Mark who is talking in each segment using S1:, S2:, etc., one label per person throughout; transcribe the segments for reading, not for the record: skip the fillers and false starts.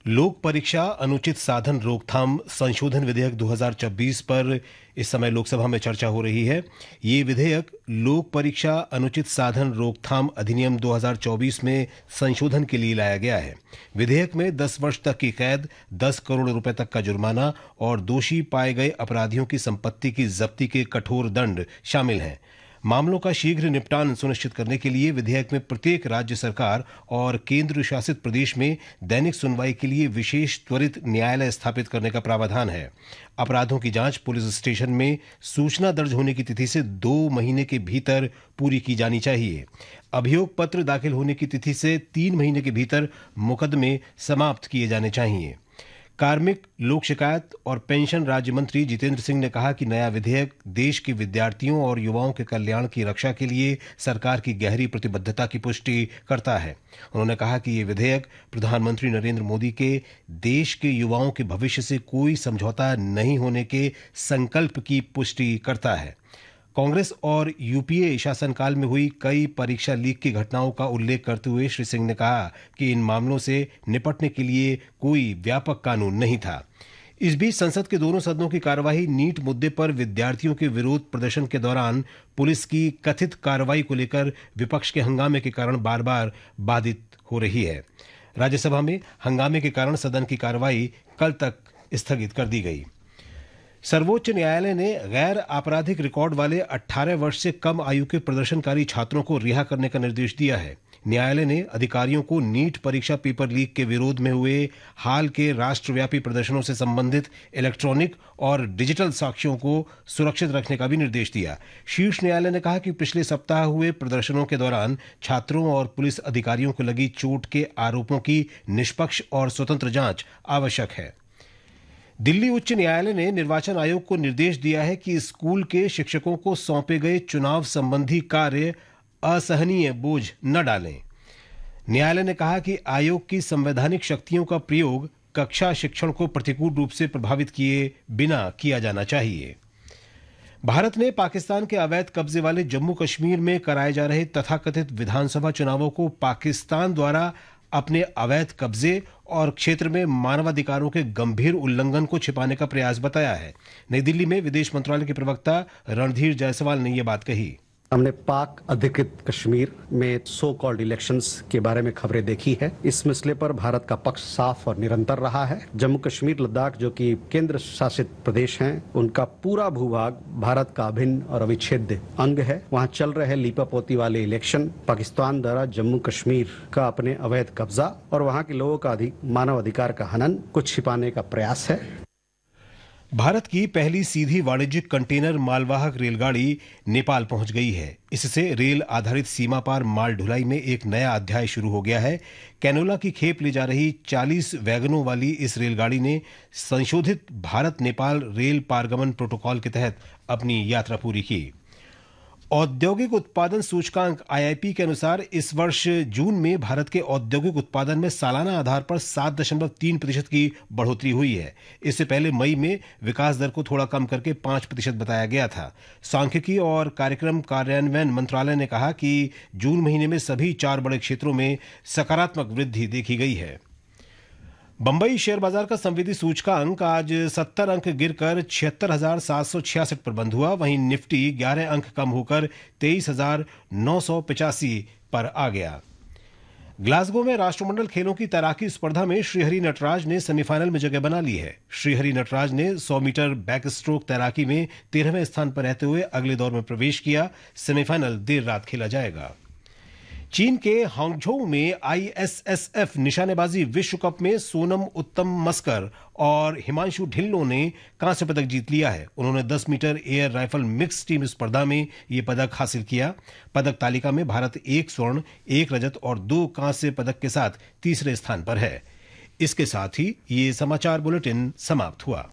S1: लोक परीक्षा अनुचित साधन रोकथाम संशोधन विधेयक 2024 पर इस समय लोकसभा में चर्चा हो रही है। ये विधेयक लोक परीक्षा अनुचित साधन रोकथाम अधिनियम 2024 में संशोधन के लिए लाया गया है। विधेयक में 10 वर्ष तक की कैद, 10 करोड़ रुपए तक का जुर्माना और दोषी पाए गए अपराधियों की संपत्ति की जब्ती के कठोर दंड शामिल हैं। मामलों का शीघ्र निपटान सुनिश्चित करने के लिए विधेयक में प्रत्येक राज्य सरकार और केंद्र शासित प्रदेश में दैनिक सुनवाई के लिए विशेष त्वरित न्यायालय स्थापित करने का प्रावधान है। अपराधों की जांच पुलिस स्टेशन में सूचना दर्ज होने की तिथि से 2 महीने के भीतर पूरी की जानी चाहिए। अभियोग पत्र दाखिल होने की तिथि से 3 महीने के भीतर मुकदमे समाप्त किए जाने चाहिए। कार्मिक, लोक शिकायत और पेंशन राज्य मंत्री जितेंद्र सिंह ने कहा कि नया विधेयक देश के विद्यार्थियों और युवाओं के कल्याण की रक्षा के लिए सरकार की गहरी प्रतिबद्धता की पुष्टि करता है। उन्होंने कहा कि ये विधेयक प्रधानमंत्री नरेंद्र मोदी के देश के युवाओं के भविष्य से कोई समझौता नहीं होने के संकल्प की पुष्टि करता है। कांग्रेस और यूपीए शासनकाल में हुई कई परीक्षा लीक की घटनाओं का उल्लेख करते हुए श्री सिंह ने कहा कि इन मामलों से निपटने के लिए कोई व्यापक कानून नहीं था। इस बीच संसद के दोनों सदनों की कार्यवाही नीट मुद्दे पर विद्यार्थियों के विरोध प्रदर्शन के दौरान पुलिस की कथित कार्रवाई को लेकर विपक्ष के हंगामे के कारण बार बार बाधित हो रही है। राज्यसभा में हंगामे के कारण सदन की कार्यवाही कल तक स्थगित कर दी गई। सर्वोच्च न्यायालय ने गैर आपराधिक रिकॉर्ड वाले 18 वर्ष से कम आयु के प्रदर्शनकारी छात्रों को रिहा करने का निर्देश दिया है। न्यायालय ने अधिकारियों को नीट परीक्षा पेपर लीक के विरोध में हुए हाल के राष्ट्रव्यापी प्रदर्शनों से संबंधित इलेक्ट्रॉनिक और डिजिटल साक्ष्यों को सुरक्षित रखने का भी निर्देश दिया। शीर्ष न्यायालय ने कहा कि पिछले सप्ताह हुए प्रदर्शनों के दौरान छात्रों और पुलिस अधिकारियों को लगी चोट के आरोपों की निष्पक्ष और स्वतंत्र जांच आवश्यक है। दिल्ली उच्च न्यायालय ने निर्वाचन आयोग को निर्देश दिया है कि स्कूल के शिक्षकों को सौंपे गए चुनाव संबंधी कार्य असहनीय बोझ न डालें। न्यायालय ने कहा कि आयोग की संवैधानिक शक्तियों का प्रयोग कक्षा शिक्षण को प्रतिकूल रूप से प्रभावित किए बिना किया जाना चाहिए। भारत ने पाकिस्तान के अवैध कब्जे वाले जम्मू कश्मीर में कराए जा रहे तथाकथित विधानसभा चुनावों को पाकिस्तान द्वारा अपने अवैध कब्जे और क्षेत्र में मानवाधिकारों के गंभीर उल्लंघन को छिपाने का प्रयास बताया है। नई दिल्ली में विदेश मंत्रालय के प्रवक्ता रणधीर जायसवाल ने यह बात कही।
S2: हमने पाक अधिकृत कश्मीर में सो कॉल्ड इलेक्शंस के बारे में खबरें देखी है। इस मसले पर भारत का पक्ष साफ और निरंतर रहा है। जम्मू कश्मीर, लद्दाख जो कि केंद्र शासित प्रदेश हैं, उनका पूरा भूभाग भारत का अभिन्न और अविच्छेद्य अंग है। वहाँ चल रहे लीपापोती वाले इलेक्शन पाकिस्तान द्वारा जम्मू कश्मीर का अपने अवैध कब्जा और वहाँ के लोगों का मानव अधिकार का हनन को छिपाने का प्रयास है।
S1: भारत की पहली सीधी वाणिज्यिक कंटेनर मालवाहक रेलगाड़ी नेपाल पहुंच गई है। इससे रेल आधारित सीमा पार माल ढुलाई में एक नया अध्याय शुरू हो गया है। कैनोला की खेप ले जा रही 40 वैगनों वाली इस रेलगाड़ी ने संशोधित भारत नेपाल रेल पारगमन प्रोटोकॉल के तहत अपनी यात्रा पूरी की। औद्योगिक उत्पादन सूचकांक आईआईपी के अनुसार इस वर्ष जून में भारत के औद्योगिक उत्पादन में सालाना आधार पर 7.3% की बढ़ोतरी हुई है। इससे पहले मई में विकास दर को थोड़ा कम करके 5% बताया गया था। सांख्यिकी और कार्यक्रम कार्यान्वयन मंत्रालय ने कहा कि जून महीने में सभी 4 बड़े क्षेत्रों में सकारात्मक वृद्धि देखी गई है। बंबई शेयर बाजार का संवेदी सूचकांक आज 70 अंक गिरकर 76,766 पर बंद हुआ। वहीं निफ्टी 11 अंक कम होकर 23,985 पर आ गया। ग्लासगो में राष्ट्रमंडल खेलों की तैराकी स्पर्धा में श्रीहरि नटराज ने सेमीफाइनल में जगह बना ली है। श्रीहरि नटराज ने 100 मीटर बैक स्ट्रोक तैराकी में 13वें स्थान पर रहते हुए अगले दौर में प्रवेश किया। सेमीफाइनल देर रात खेला जाएगा। चीन के हांगझोउ में आईएसएसएफ निशानेबाजी विश्व कप में सोनम उत्तम मस्कर और हिमांशु ढिल्लों ने कांस्य पदक जीत लिया है। उन्होंने 10 metre air rifle mix team स्पर्धा में ये पदक हासिल किया। पदक तालिका में भारत 1 स्वर्ण, 1 रजत और 2 कांस्य पदक के साथ तीसरे स्थान पर है। इसके साथ ही ये समाचार बुलेटिन समाप्त हुआ।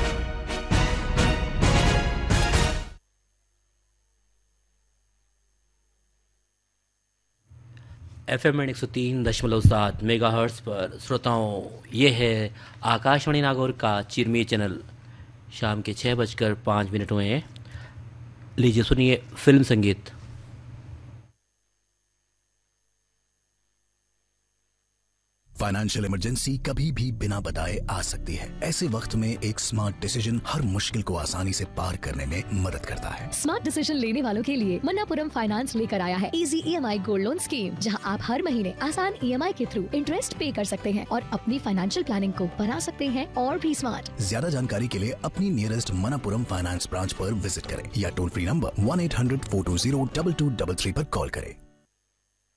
S3: FM 103.7 मेगाहर्ट्ज़ पर श्रोताओं, ये है आकाशवाणी नागौर का चिरमी चैनल। शाम के 6:05 हुए हैं। लीजिए सुनिए फिल्म संगीत।
S4: फाइनेंशियल इमरजेंसी कभी भी बिना बताए आ सकती है। ऐसे वक्त में एक स्मार्ट डिसीजन हर मुश्किल को आसानी से पार करने में मदद करता है।
S5: स्मार्ट डिसीजन लेने वालों के लिए मन्नापुरम फाइनेंस लेकर आया है easy EMI gold loan scheme, जहां आप हर महीने आसान EMI के थ्रू इंटरेस्ट पे कर सकते हैं और अपनी फाइनेंशियल प्लानिंग को बना सकते हैं और भी स्मार्ट।
S4: ज्यादा जानकारी के लिए अपनी नियरेस्ट मन्नापुरम फाइनेंस ब्रांच पर विजिट करें या टोल फ्री नंबर 1-800-420-2233 पर कॉल करें।